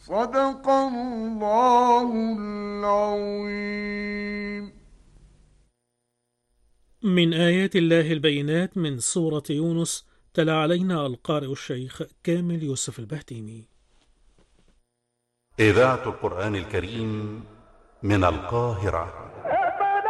صدق الله العظيم. من آيات الله البينات من سورة يونس. تلا علينا القارئ الشيخ كامل يوسف البهتيمي. إذاعة القرآن الكريم من القاهرة.